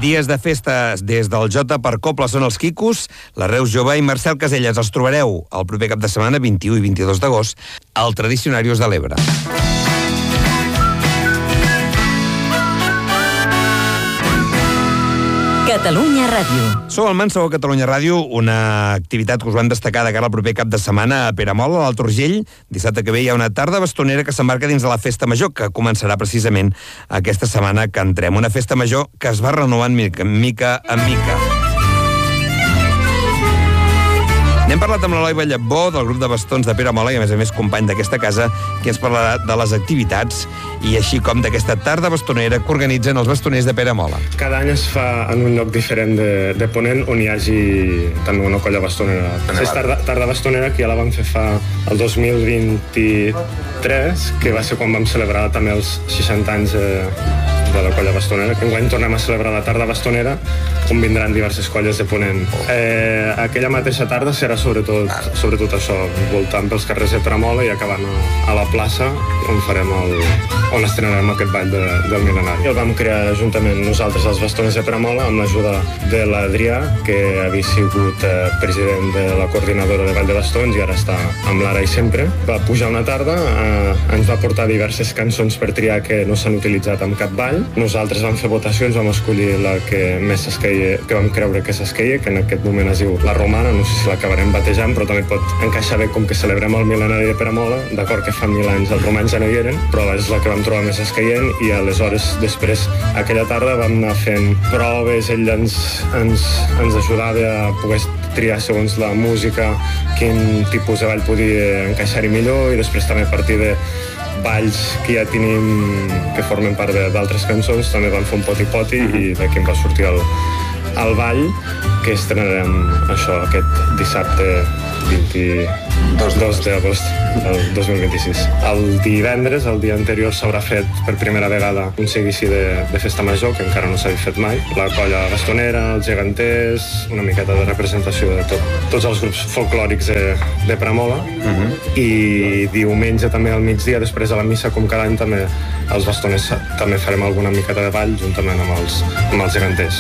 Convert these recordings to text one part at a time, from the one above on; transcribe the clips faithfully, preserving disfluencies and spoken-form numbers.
Dies de festes des del J per Coble són els Quicos, la Reus Jove i Marcel Caselles. Els trobareu el proper cap de setmana, vint-i-u i vint-i-dos d'agost, al Tradicionarius de l'Ebre. Catalunya Ràdio. Sou al Mansó Catalunya Ràdio, una activitat que us van destacar de cara al proper cap de setmana a Peramola, a l'Alt Urgell. Dissabte que ve hi ha una tarda bastonera que s'embarca dins de la Festa Major, que començarà precisament aquesta setmana que entrem. Una Festa Major que es va renovant mica, mica en mica. N'hem parlat amb l'Eloi Ballabó, del grup de bastons de Peramola, i a més a més company d'aquesta casa, que ens parlarà de les activitats i així com d'aquesta tarda bastonera que organitzen els bastoners de Peramola. Cada any es fa en un lloc diferent de, de Ponent on hi hagi també una colla bastonera. És tarda, tarda bastonera, que ja la vam fer fa el dos mil vint-i-tres, que va ser quan vam celebrar també els seixanta anys de, de la colla bastonera, que enguany tornem a celebrar la tarda bastonera, on vindran diverses colles de Ponent. Eh, aquella mateixa tarda serà sobretot, sobretot això, voltant pels carrers de Peramola i acabant a, a la plaça, on farem el, on estrenarem aquest ball de, del mil·lenari. El vam crear juntament nosaltres, els bastoners de Peramola, amb l'ajuda de l'Adrià, que havia sigut eh, president de la coordinadora de Ball de Bastons i ara està amb l'Ara i sempre. Va pujar una tarda, eh, ens va portar diverses cançons per triar que no s'han utilitzat en cap ball. Nosaltres vam fer votacions, vam escollir la que més s'esqueia, que vam creure que s'esqueia, que en aquest moment es diu La Romana, no sé si l'acabarem batejant, però també pot encaixar bé com que celebrem el mil·lenari de Peramola. D'acord que fa mil anys els romans ja no hi eren, però és la que vam trobar més escaient, i aleshores després aquella tarda vam anar fent proves, ell ens, ens, ens ajudava a poder triar segons la música quin tipus de ball podia encaixar-hi millor, i després també a partir de balls que ja tenim, que formen part d'altres cançons, també vam fer un poti-poti, i d'aquí em va sortir el, el ball, que estrenarem això aquest dissabte vint-i-dos d'agost del dos mil vint-i-sis. El divendres, el dia anterior, s'haurà fet per primera vegada un seguici de, de festa major, que encara no s'havia fet mai. La colla bastonera, els geganters, una miqueta de representació de tot, tots els grups folclòrics de, de Peramola. Uh-huh. I diumenge també al migdia, després de la missa, com cada any, també els bastoners també farem alguna miqueta de ball juntament amb els, amb els geganters.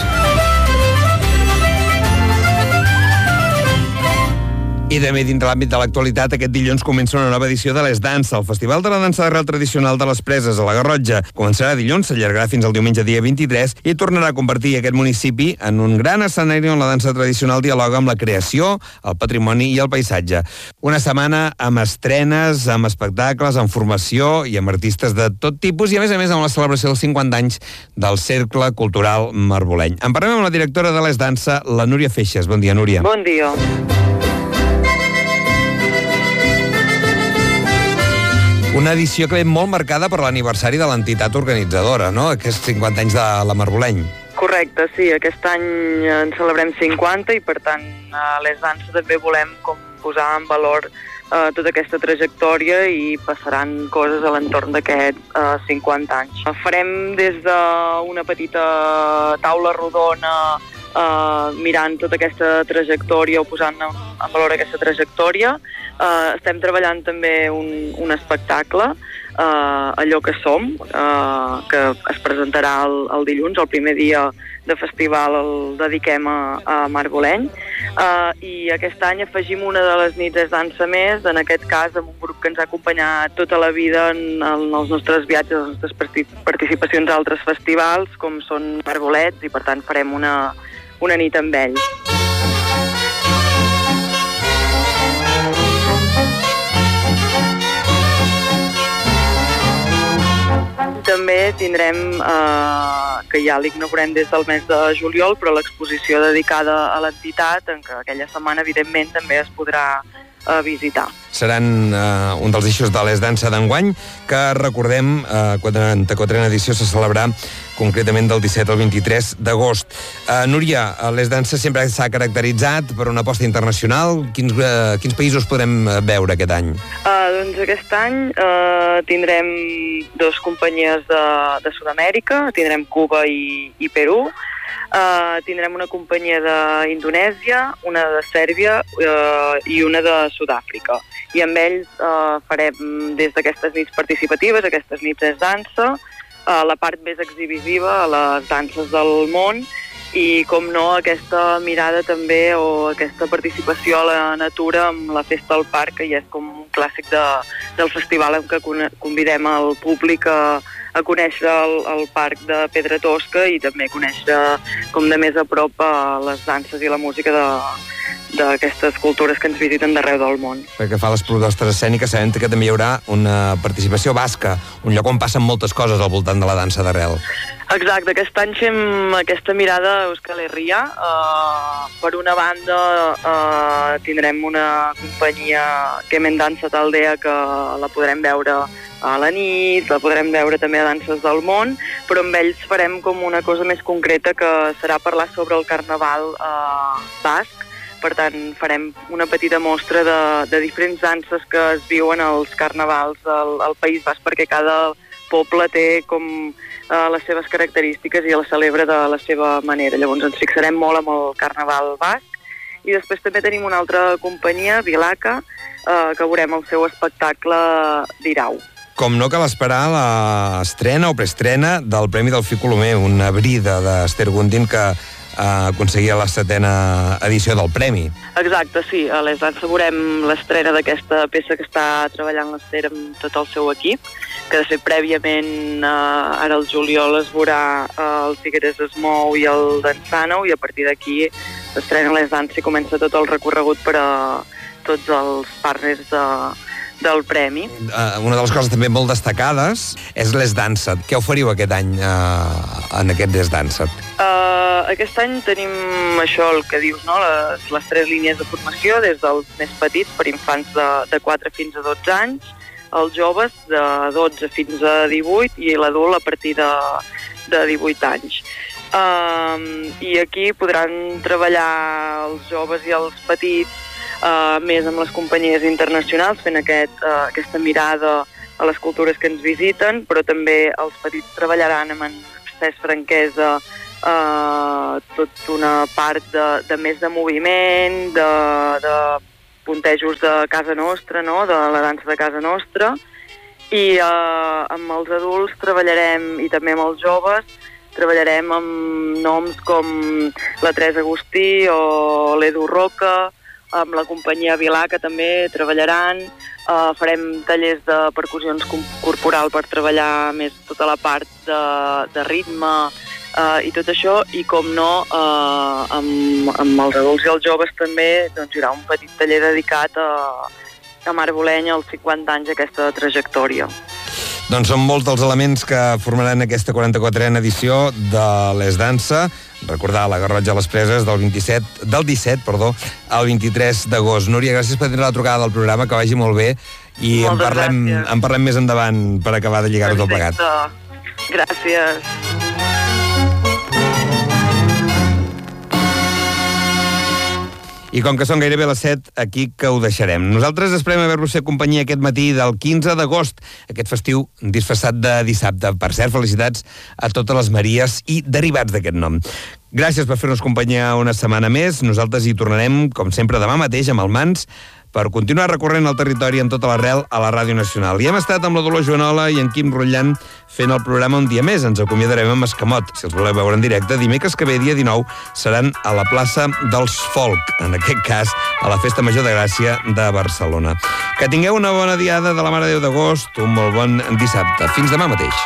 I també dins de l'àmbit de l'actualitat, aquest dilluns comença una nova edició de l'Es Dansa, el Festival de la Dansa d'Arrel Tradicional de les Preses, a la Garrotxa. Començarà dilluns, s'allargarà fins al diumenge dia vint-i-tres i tornarà a convertir aquest municipi en un gran escenari on la dansa tradicional dialoga amb la creació, el patrimoni i el paisatge. Una setmana amb estrenes, amb espectacles, amb formació i amb artistes de tot tipus, i a més a més amb la celebració dels cinquanta anys del Cercle Cultural Marboleny. En parlem amb la directora de l'Es Dansa, la Núria Feixes. Bon dia, Núria. Bon dia. Una edició que ve molt marcada per l'aniversari de l'entitat organitzadora, no? Aquests cinquanta anys de la Marboleny. Correcte, sí. Aquest any en celebrem cinquanta i, per tant, a l'Es Dansa també volem com posar en valor eh, tota aquesta trajectòria, i passaran coses a l'entorn d'aquests eh, cinquanta anys. Farem des d'una petita taula rodona Uh, mirant tota aquesta trajectòria o posant en, en valor aquesta trajectòria. Uh, estem treballant també un, un espectacle, uh, Allò que som, uh, que es presentarà el, el dilluns, el primer dia de festival el dediquem a, a Marboleny, uh, i aquest any afegim una de les nits Es Dansa més, en aquest cas amb un grup que ens ha acompanyat tota la vida en, en els nostres viatges, les nostres participacions a altres festivals, com són Marbolets, i per tant farem una una nit amb ells. També tindrem, eh, que ja l'ignorem des del mes de juliol, però l'exposició dedicada a l'entitat, en què aquella setmana, evidentment, també es podrà eh, visitar. Seran eh, un dels eixos de l'Es Dansa d'enguany, que recordem, eh, quaranta-quatrena edició se celebrarà concretament del disset al vint-i-tres d'agost. Eh, Núria, l'Es Dansa sempre s'ha caracteritzat per una aposta internacional. Quins, eh, quins països podrem veure aquest any? Uh, doncs aquest any uh, tindrem dos companyies de, de Sud-amèrica, tindrem Cuba i, i Perú. Uh, tindrem una companyia d'Indonèsia, una de Sèrbia uh, i una de Sud-àfrica. I amb ells uh, farem des d'aquestes nits participatives, aquestes nits Es Dansa, uh, la part més exhibitiva a les danses del món, i, com no, aquesta mirada també o aquesta participació a la natura amb la Festa al Parc, que ja és com un clàssic de, del festival en què convidem el públic a, a conèixer el, el Parc de Pedra Tosca i també conèixer com de més a prop les danses i la música de d'aquestes cultures que ens visiten d'arreu del món. Perquè fa les propostes escèniques, sabem que també hi haurà una participació basca, un lloc on passen moltes coses al voltant de la dansa d'arrel. Exacte, aquest any fem aquesta mirada a Euskal Herria. Uh, per una banda uh, tindrem una companyia que Hemen Dansa Taldea que la podrem veure a la nit, la podrem veure també a Danses del Món, però amb ells farem com una cosa més concreta que serà parlar sobre el carnaval uh, basc. Per tant, farem una petita mostra de, de diferents danses que es viuen als carnavals al, al País Basc, perquè cada poble té com eh, les seves característiques i la celebra de la seva manera. Llavors ens fixarem molt amb el carnaval basc. I després també tenim una altra companyia, Vilaca, eh, que veurem el seu espectacle d'Irau. Com no cal esperar l'estrena o preestrena del Premi del Fi Colomer, una brida d'Ester Gundin que Uh, aconseguia la setena edició del Premi. Exacte, sí. A Les Danses veurem l'estrena d'aquesta peça que està treballant l'Ester amb tot el seu equip, que de fet prèviament uh, ara el juliol es veurà uh, el Figueres es mou i el Dansano, i a partir d'aquí s'estrena Les Danses i comença tot el recorregut per a tots els partners de, del Premi. Uh, una de les coses també molt destacades és Les Danses. Què oferiu aquest any uh, en aquest Les Danses? Uh, aquest any tenim això, el que dius, no? les, les tres línies de formació, des dels més petits, per infants de, de quatre fins a dotze anys, els joves de dotze fins a divuit i l'adult a partir de, de divuit anys. Uh, I aquí podran treballar els joves i els petits uh, més amb les companyies internacionals, fent aquest, uh, aquesta mirada a les cultures que ens visiten, però també els petits treballaran amb en Cesc Franquesa Uh, tot una part de, de més de moviment, de, de puntejos de casa nostra, no? De la dansa de casa nostra, i uh, amb els adults treballarem, i també amb els joves, treballarem amb noms com la Teresa Agustí o l'Edu Roca, amb la companyia Vilaca també treballaran, uh, farem tallers de percussions corporal per treballar més tota la part de, de ritme, Uh, i tot això, i com no, uh, amb, amb els adults i els joves també, doncs hi haurà un petit taller dedicat a, a Mar Bolenya als cinquanta anys d'aquesta trajectòria. Doncs són molts dels elements que formaran aquesta quaranta-quatrena edició de Les Dansa. Recordar la Garrotxa a les Preses del vint-i-set, del disset, perdó, al vint-i-tres d'agost. Núria, gràcies per tenir la trucada del programa, que vagi molt bé, i en parlem, en parlem més endavant per acabar de lligar-ho tot plegat. Gràcies. I com que són gairebé les set, aquí que ho deixarem. Nosaltres esperem haver-vos fet companyia aquest matí del quinze d'agost, aquest festiu disfressat de dissabte. Per cert, felicitats a totes les Maries i derivats d'aquest nom. Gràcies per fer-nos companyia una setmana més. Nosaltres hi tornarem, com sempre, demà mateix amb el Mans, per continuar recorrent el territori en tota l'arrel a la Ràdio Nacional. I hem estat amb la Dolors Joanola i en Quim Rotllant fent el programa un dia més. Ens acomiadarem amb Escamot. Si els voleu veure en directe, dimecres que ve, dia dinou, seran a la plaça dels Folk, en aquest cas a la Festa Major de Gràcia de Barcelona. Que tingueu una bona diada de la Mare de Déu d'agost, un molt bon dissabte. Fins demà mateix.